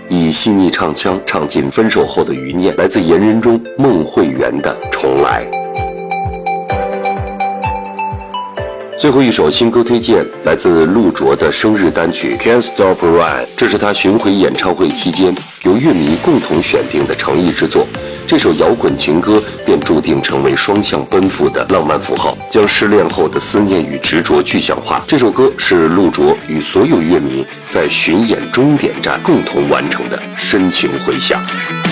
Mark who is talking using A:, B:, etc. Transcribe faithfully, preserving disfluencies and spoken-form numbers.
A: 以细腻唱腔唱尽分手后的余念，来自言人中孟慧圆的《重来》。最后一首新歌推荐来自陆卓的生日单曲《Can't Stop Run》，这是他巡回演唱会期间由乐迷共同选定的诚意之作。这首摇滚情歌便注定成为双向奔赴的浪漫符号，将失恋后的思念与执着具象化。这首歌是陆卓与所有乐迷在巡演终点站共同完成的深情回响。